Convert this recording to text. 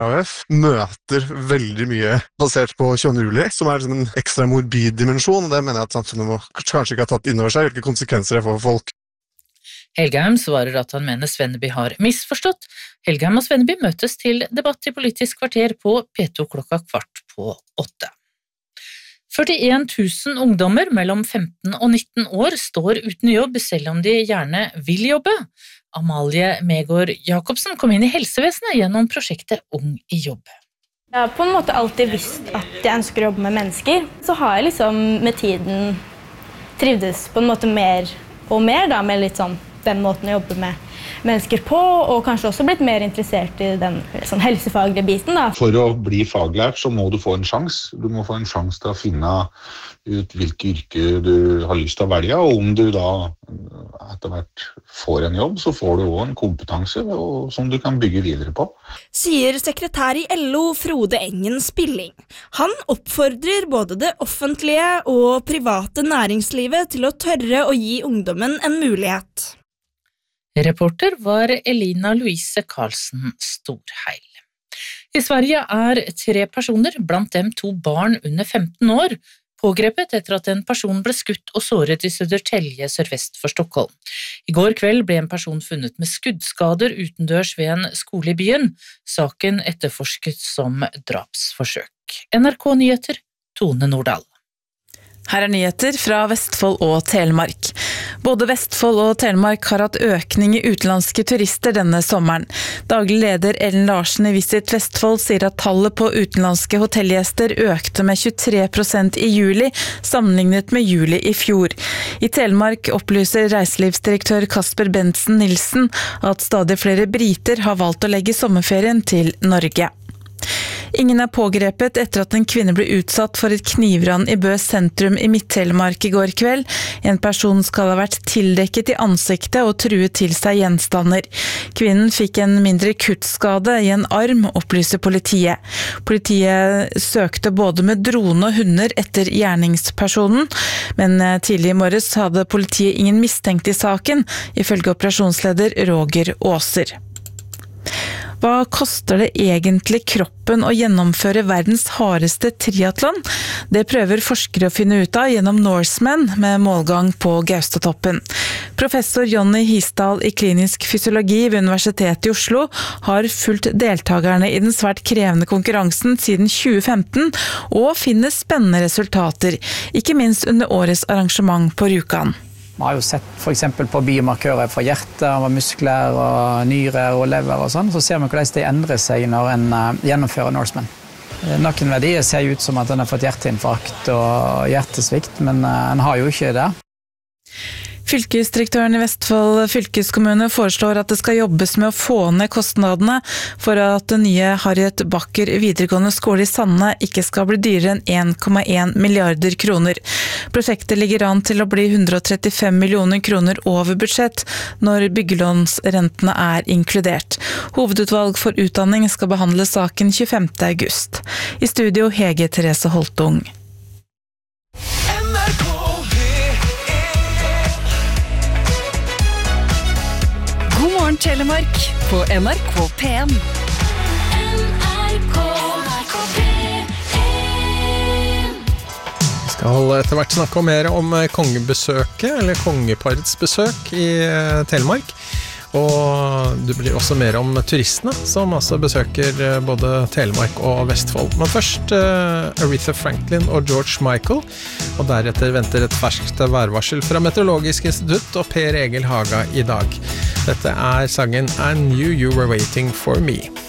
AUF møter veldig mye basert på 22. juli, som liksom en ekstra morbid dimensjon, og det mener jeg at samfunnet må kanskje ikke ha tatt inn over seg, hvilke konsekvenser det får for folk. Helgheim svarer at han mener Svenneby har misforstått. Helgheim og Svenneby møtes til debatt i Politisk kvarter på P2 7:15. 41 000 ungdommer mellom 15 og 19 år står uten jobb selv om de gjerne vil jobbe. Amalie Megård Jacobsen kom inn i helsevesenet gjennom prosjektet Ung i jobb. Jeg har på en måte alltid visst at jeg ønsker å jobbe med mennesker. Så har jeg liksom med tiden trivdes på en måte mer og mer da, med litt sånn den måten å jobbe med mennesker på, og kanskje også blitt mer interessert i den sånn helsefaglige biten da. For å bli faglært så må du få en sjans. Du må få en sjans til å finne ut hvilke yrke du har lyst til å velge, og om du da etter hvert får en jobb, så får du også en kompetanse som du kan bygge videre på. Sier sekretær i LO Frode Engen Spilling. Han oppfordrer både det offentlige og private næringslivet til å tørre å gi ungdommen en mulighet. Reporter var Elina Louise Karlsen Storheil. I Sverige 3 personer, blant dem 2 barn under 15 år, pågrepet etter at en person ble skutt og såret i Södertälje sørvest for Stockholm. I går kveld ble en person funnet med skuddskader utendørs ved en skole i byen. Saken etterforsket som drapsforsøk. NRK Nyheter, Tone Nordahl. Her nyheter fra Vestfold og Telemark. Både Vestfold og Telemark har hatt økning i utenlandske turister denne sommeren. Daglig leder Ellen Larsen i Visit Vestfold sier at tallet på utenlandske hotellgjester økte med 23% i juli, sammenlignet med juli i fjor. I Telemark opplyser reiselivsdirektør Kasper Bentsen Nilsen at stadig flere briter har valgt å legge sommerferien til Norge. Ingen pågrepet etter at en kvinne ble utsatt for et knivran i Bø sentrum i Midt-Telemark i går kveld. En person skal ha vært tildekket i ansiktet og truet til seg gjenstander. Kvinnen fikk en mindre kuttskade i en arm, opplyser politiet. Politiet søkte både med drone og hunder etter gjerningspersonen, men tidlig i morges hadde politiet ingen mistenkt i saken, ifølge operasjonsleder Roger Åser. Hva koster det egentlig kroppen å gjennomføre verdens hardeste triathlon? Det prøver forskere å finne ut av gjennom Norseman med målgang på Gaustatoppen. Professor Jonny Hisdal i klinisk fysiologi ved Universitetet i Oslo har fulgt deltakerne i den svært krevende konkurransen siden 2015 og finner spennende resultater, ikke minst under årets arrangement på Rjukan. Man har jo sett for eksempel på biomarkører for hjerte, muskler, og nyrer og lever og sånn, så ser man hvordan det endrer seg når en gjennomfører Norseman. Noen verdier ser ut som at en har fått hjerteinfarkt og hjertesvikt, men en har jo ikke det. Fylkesdirektøren i Vestfold fylkeskommune foreslår at det skal jobbes med å få ned kostnadene for at den nye Harriet Backer videregående skole i Sande ikke skal bli dyrere enn 1,1 milliarder kroner. Prosjektet ligger an til å bli 135 millioner kroner over budsjett når byggelånsrentene er inkludert. Hovedutvalg for utdanning skal behandle saken 25. august. I studio Hege Therese Holtung. God morgen Telemark på NRK P1. Vi skal etter hvert snakke mer om kongebesøket, eller kongeparets besøk i Telemark. Og det blir også mer om turistene, som altså besøker både Telemark og Vestfold. Men først Aretha Franklin og George Michael, og deretter venter et ferskt værvarsel fra Meteorologisk institutt og Per Egil Haga i dag. Dette sangen I Knew You Were Waiting For Me.